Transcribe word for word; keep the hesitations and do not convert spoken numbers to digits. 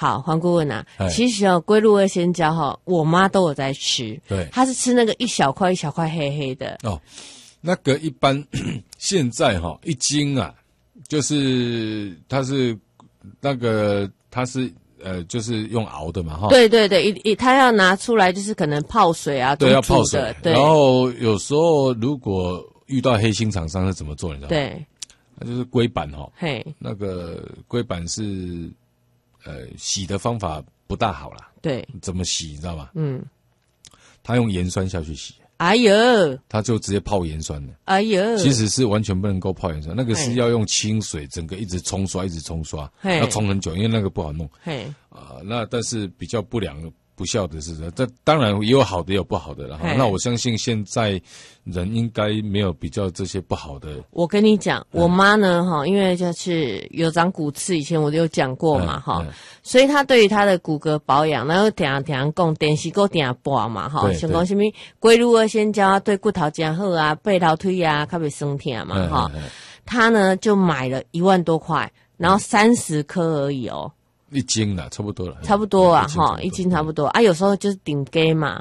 好，黄顾问啊，其实哦，龟鹿二仙胶哈，我妈都有在吃， 对， 她是吃那个一小块一小块黑黑的哦。那个一般现在哈、哦、一斤啊，就是它是那个它是呃就是用熬的嘛哈。 对对对，一一它要拿出来就是可能泡水啊， 对，要泡水。 对， 然后有时候如果遇到黑心厂商是怎么做，你知道吗？ 对， 那就是龟板哈、哦， 嘿， 那个龟板是呃洗的方法不大好啦。 对， 怎么洗你知道吗？ 嗯， 他用盐酸下去洗。 哎呦， 他就直接泡盐酸的。 哎呦， 其实是完全不能够泡盐酸，那个是要用清水，整个一直冲刷，一直冲刷，要冲很久，因为那个不好弄。嘿，啊、呃，那但是比较不良的、不孝的是，这当然也有好的，也有不好的了。那我相信现在人应该没有比较这些不好的。 我跟你讲，我妈呢，哈，因为就是有长骨刺，以前我就有讲过嘛，哈、嗯嗯，所以她对于她的骨骼保养，然后听听讲电视够听播嘛，哈，像讲什么龟鹿二仙胶对骨头真好啊，背头腿啊，较袂酸痛嘛，哈、嗯嗯，她呢就买了一万多块，然后三十颗而已哦。 一斤啦，差不多了， 差不多啊，哈，一斤差不多啊。有时候就是顶给嘛，